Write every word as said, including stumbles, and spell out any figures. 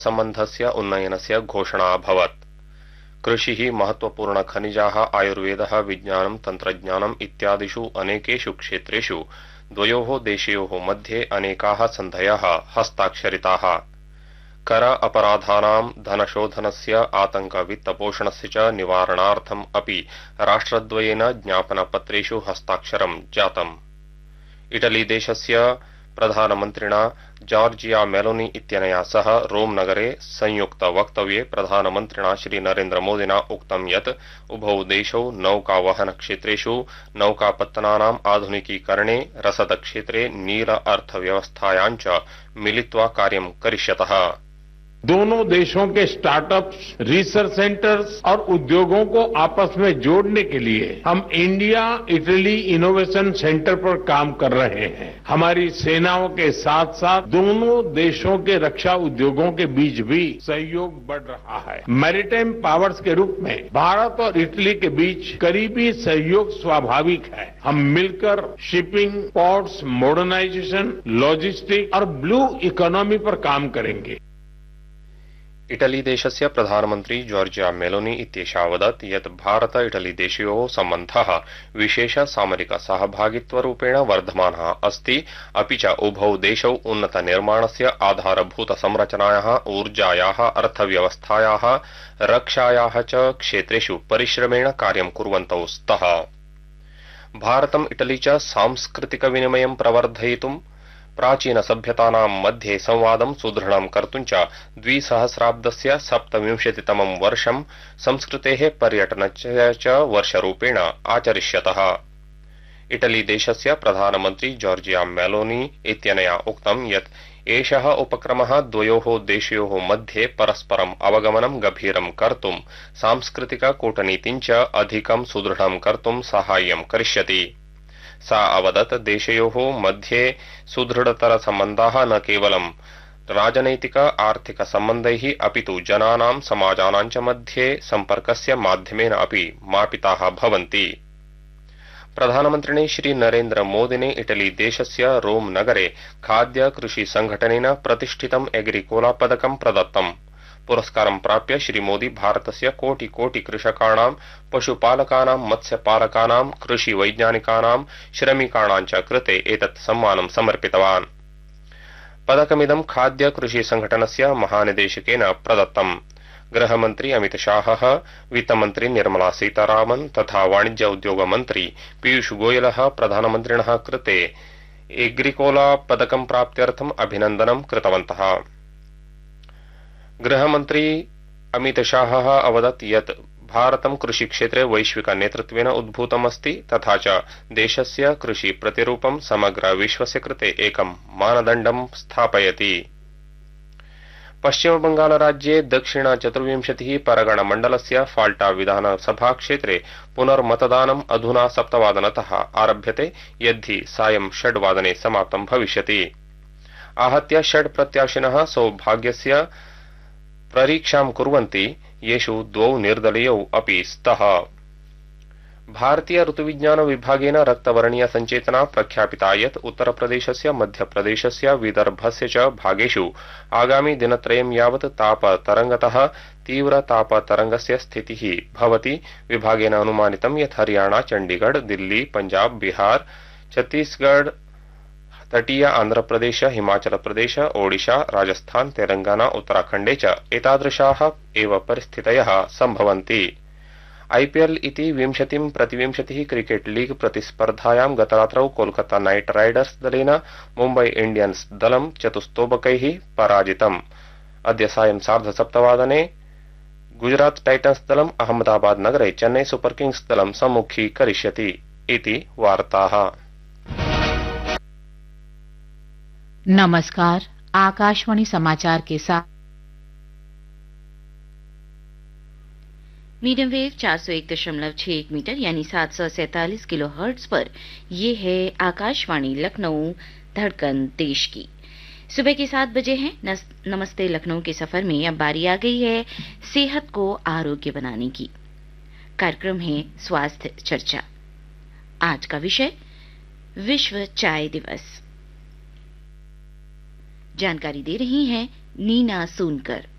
सम्बन्धस्य उन्नयनस्य घोषणा अभवत्। कृषिः, महत्त्वपूर्णखनिजाः, आयुर्वेदः, विज्ञानं, तन्त्रज्ञानम् इत्यादिषु अनेकेषु क्षेत्रेषु द्वयोः देशयोः मध्ये अनेकाः सन्धयः हस्ताक्षरिताः। कर अपराधानां, धनशोधनस्य, आतंक वित्तपोषणस्य च निवारणार्थम् अपि राष्ट्रद्वयेन ज्ञापनपत्रेषु हस्ताक्षरं जातम्। इटली देशस्य प्रधानमन्त्रिणा जॉर्जिया मेलोनी इत्यनया सह रोम नगरे संयुक्त वक्तव्ये प्रधानमन्त्रिणा श्री नरेन्द्र मोदिना उक्तं यत् उभौ देशौ नौकावहन क्षेत्रेषु नौकापत्तनानाम् आधुनिकीकरणे, रसदक्षेत्रे, नील अर्थव्यवस्थायां च मिलित्वा कार्यं करिष्यतः। दोनों देशों के स्टार्टअप्स, रिसर्च सेंटर्स और उद्योगों को आपस में जोड़ने के लिए हम इंडिया इटली इनोवेशन सेंटर पर काम कर रहे हैं। हमारी सेनाओं के साथ साथ दोनों देशों के रक्षा उद्योगों के बीच भी सहयोग बढ़ रहा है। मैरीटाइम पावर्स के रूप में भारत और इटली के बीच करीबी सहयोग स्वाभाविक है। हम मिलकर शिपिंग, पोर्ट्स, मॉडर्नाइजेशन, लॉजिस्टिक और ब्लू इकोनॉमी पर काम करेंगे। इटली देशस्य प्रधानमन्त्री जॉर्जिया मेलोनी इत्येषा अवदत् यत् भारत इटली देशयोः सम्बन्धः विशेष सामरिक सहभागित्वरूपेण वर्धमानः अस्ति, अपि च उभौ देशौ उन्नत निर्माणस्य, आधारभूत संरचनायाः, ऊर्जायाः, अर्थव्यवस्थायाः, रक्षायाः च क्षेत्रेषु परिश्रमेण कार्यं कुर्वन्तौ स्तः। भारतम् इटली च सांस्कृतिक विनिमयं प्रवर्धयितुं, प्राचीन सभ्यतानां मध्ये संवादं सुदृढं कर्तुं च द्विसहस्राब्दस्य सप्तविंशतितमं वर्षं संस्कृतेः पर्यटनस्य च वर्षरूपेण आचरिष्यतः। इटली देशस्य प्रधानमन्त्री जॉर्जिया मेलोनी इत्यनया उक्तं यत् एषः उपक्रमः द्वयोः देशयोः मध्ये परस्परम् अवगमनं गभीरं कर्तुं, सांस्कृतिक कूटनीतिं च अधिकं सुदृढं कर्तुं साहाय्यं करिष्यति। सा अवदत् देशयोः मध्ये सुदृढतर सम्बन्धाः न केवलं राजनैतिक आर्थिक सम्बन्धैः अपितु जनानां, समाजानां च मध्ये सम्पर्कस्य माध्यमेन अपि मापिताः भवन्ति। प्रधानमन्त्रिणे श्री नरेन्द्र मोदिने इटली देशस्य रोम नगरे खाद्य कृषि संघटनेन प्रतिष्ठितं एग्रिकोला पदकं प्रदत्तम्। पुरस्कारं प्राप्य श्री मोदी भारतस्य कोटि कोटि कृषकाणां, पशुपालकानां, मत्स्यपालकानां, कृषि वैज्ञानिकानां, श्रमिकाणां च कृते एतत् सम्मानं समर्पितवान्। पदकमिदं खाद्य कृषि संघटनस्य महानिदेशकेन प्रदत्तम्। गृहमन्त्री अमित शाहः, वित्तमन्त्री निर्मला सीतारामन् तथा वाणिज्य उद्योग मन्त्री पीयूष गोयलः प्रधानमन्त्रिणः कृते एग्रिकोला पदकं प्राप्त्यर्थम् अभिनन्दनं कृतवन्तः। गृहमन्त्री अमित शाहः अवदत् यत् भारतं कृषिक्षेत्रे वैश्विक नेतृत्वेन उद्भूतमस्ति, तथा च देशस्य कृषि प्रतिरूपं समग्र विश्वस्य कृते एकं मानदण्डं स्थापयति। पश्चिमबंगालराज्ये दक्षिण चतुर्विंशतिः परगण मण्डलस्य फाल्टा विधानसभा क्षेत्रे पुनर्मतदानम् अधुना सप्तवादनतः आरभ्यते, यद्धि सायं षड्वादने समाप्तं भविष्यति। आहत्य षड् प्रत्याशिनः सौभाग्यस्य परीक्षां कुर्वन्ति, येषु द्वौ निर्दलीयौ अपि स्तः। भारतीय ऋतुविज्ञान विभागेन रक्तवर्णीय संचेतना प्रख्यापिता यत् उत्तरप्रदेशस्य, मध्यप्रदेशस्य, विदर्भस्य च भागेषु आगामि दिनत्रयं यावत् तापतरंगतः तीव्र तापतरंगस्य स्थितिः भवति। विभागेन अनुमानितं यत् हरियाणा, चण्डीगढ़, दिल्ली, पंजाब, बिहार, छत्तीसगढ़, तटीय आंध्रप्रदेश, हिमाचल प्रदेश, ओडिशा, राजस्थान, तेलंगाना, उत्तराखण्डे च एतादृशाः एव परिस्थितयः सम्भवन्ति। आईपीएल इति विंशतिं प्रतिविंशतिः क्रिकेट लीग प्रतिस्पर्धायां गतरात्रौ कोलकाता नाइट राइडर्स दलेन मुम्बई इंडियन्स दलं चतुस्तोबकैः पराजितम्। अद्य सायं सार्धसप्तवादने गुजरात टाइटन्स दलम् अहमदाबाद नगरे चेन्नई सुपर किंग्स दलं सम्मुखीकरिष्यति इति वार्ताः। नमस्कार, आकाशवाणी समाचार के साथ मीडियम वेव चार सौ एक दशमलव छह एक मीटर यानी सात सौ सैतालीस किलो हर्ट्ज पर ये है आकाशवाणी लखनऊ, धड़कन देश की। सुबह के सात बजे हैं। नमस्ते लखनऊ के सफर में अब बारी आ गई है सेहत को आरोग्य बनाने की। कार्यक्रम है स्वास्थ्य चर्चा। आज का विषय विश्व चाय दिवस। जानकारी दे रही हैं नीना सूनकर।